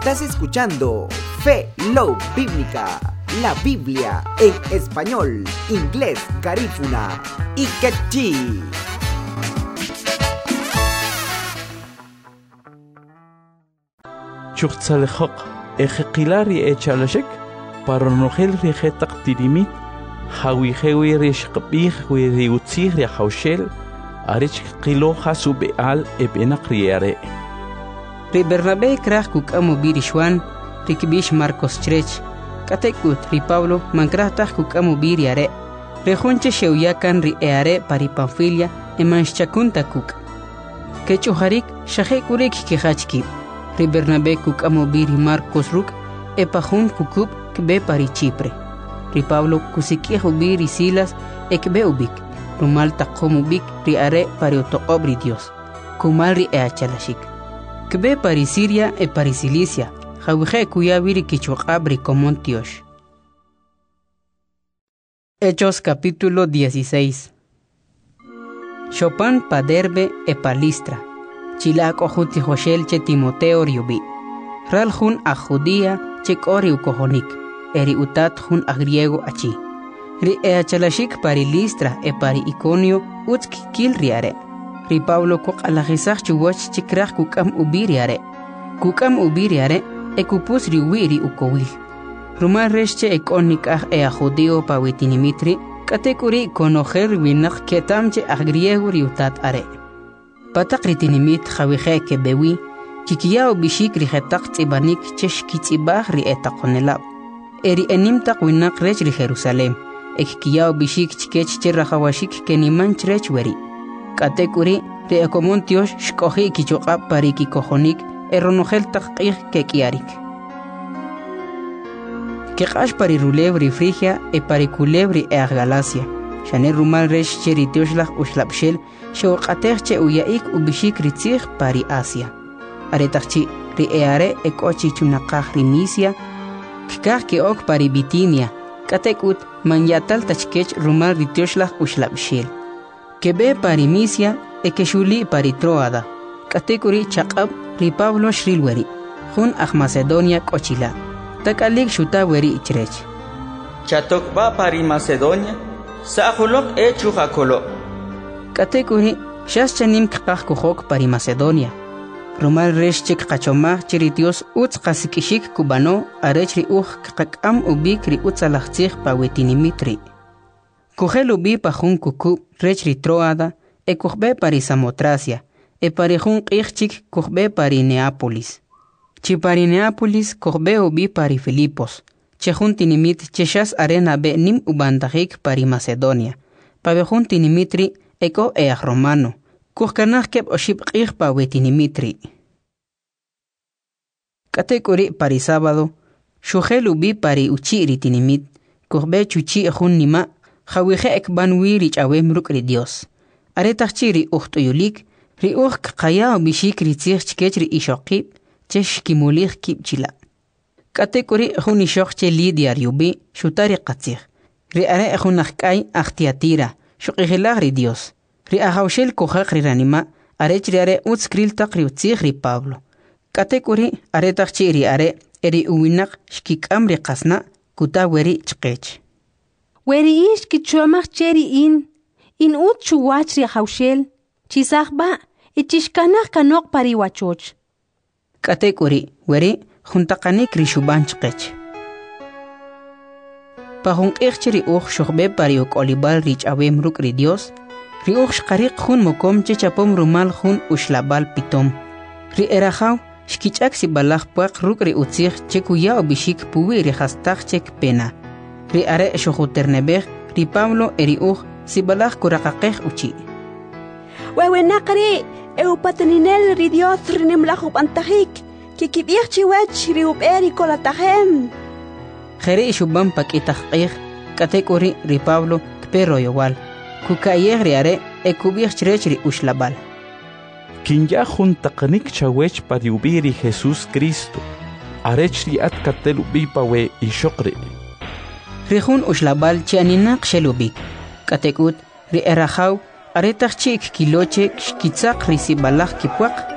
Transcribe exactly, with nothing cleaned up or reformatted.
Estás escuchando Fe Love Bíblica, la Biblia en español, inglés, garífuna y quechí. Chuxalejok, ejekilari echalashek, paronogel rijetak tirimit, hawijewi rishkabih wiriutzih riahaushel, arich kiloha subeal ebenakriere. Ri Bernabé krah kuk amu birishwan, rikibish Marcos Chrech, katekut ri Pablo mankrahtah kuk amu biriare, rejunche sheuyakan ri eare pari Panfilia emanshchakunta kuk. Kechuharik shahekurik kihachki, ri Bernabé kuk amu biri Marcos ruk, epahun kukub kbe pari Chipre. Ri Pablo kusikiehu biri Silas ekbe ubik, rumal takomu bik ri are pari otokobri Dios, kumal ri eachalashik. Kbe pari Siria e pari Cilicia, jawije kuya viri kichuqabri Comontiosh. Hechos capítulo dieciséis. Chopin pa Derbe e pa Listra, chilak ojuti Joshel che Timoteo riubi. Ral jun a Judía che kori ukohonik, eri utat jun a griego achi. Ri e achalashik pari Listra e pari Iconio utski kil riare. Ri Pablo kuk alajisach chuwach chikrach kukam ubiriare. Kukam ubiriare e kupus riwiri ukowil. Rumar resche e konik ah e a judío pa witinimitri, katekuri konojer winak ketamche a griego riutat are. Patak ritinimit jawije ke bewi, chikiao bishik rijetak tibanik chesh kitzibah ri etakonelab. Eri enimtak winak rech ri Jerusalem, ek kiao bishik chikech cherrajawashik keniman chrech weri. Katekuri ri Comontiosh shkohi kichoqab pari kikohonik eronogel taqih kekiarik. Keqash pari rulebri Frigia e pari culebri e Galacia. Shane rumal resh cheritioshlah ushlabshel shoqaterche uyaik ubishik ritzih pari Asia. Aretachchi ri eare e kochi chunaqah ri Misia, kikah ke ok pari Bitinia, katekut manyatal tachkech rumal ritioshlah ushlabshel. Kebe pari Misia e keshuli pari Troada. Katekuri chaqab ri Pablo shrilweri. Jun aj Macedonia kochila. Takalik shuta weri ichrech. Chatokba pari Macedonia. Sahulok e chujakolo. Katekuri shas chanim kqaq kuhok pari Macedonia. Rumal reshchik qachomah chiritios utz qasikishik kubano arech ri uj kqakam ubik ri utzalachtzih pa wetinimitri. Kujelu bi pa jun kuku rech ri Troada, e kujbe pari Samotracia, e pari jun qijchik kujbe pari Neápolis. Chi pari Neápolis kujbe ubi pari Filipos, che jun tinimit cheshas arena be nim ubandajik pari Macedonia, pa be jun tinimitri eko eaj romano, kujkanaj keb oshib qij pa wetinimitri. Katekuri pari sábado, shujelu bi pari uchiri tinimit, kujbe chuchi jun nima, jawije ekban wiri chawem ruk ri Dios. Aretachchi ri uhtuyulik, ri uj kqayao bishik ritzih chkech ri ishokib, chesh kimulich kibchila. Katekuri jun ishok che Lidia riubi, shutari qatzih. Ri are ejun ajkay ajtiatira, shuqijilag ri Dios. Ri ajawshel kojaq ri ranima, arech ri are utzkril tak ri utzih ri Pablo. Katekuri aretachchi ri are, eri uwinak shkikam ri qasna, kuta weri chkech. Weri ish kichuamach cheri in, in ut chuwach ri haushel, chisachba, ichishkanach kanok pari wachoch. Katekuri, weri, juntakanik ri shuban chkech. Pahun ichri uch shukbe pari uk olibal rich awem ruk ri Dios, ri uch shkarik jun mokom chechapom rumal jun ushlabal pitom. Ri erajaw, shkichak si balach puak ruk ri utzich chekuya obishik puwi ri hastach chek pena. Ri are shujuternebej, ri Pablo eri uj, si balaj kurakakej uchi. Wewenakari, eupateninel ri Dios rinemlajub antajik, kikibich chiwech ri uberi kolatajem. Jere ishuban pakitajkej, katekuri ri Pablo kpero yowal, kukayej ri are, ekubich chrech ri ushlabal. Kinya juntakanik chawech pariubiri Jesús Cristo, arech ri at katelubi pawe ishokre. Rijun ushlabal chianinak shelubik. Katekut ri erajaw aretach chik kiloche kitzak risi balak kipuak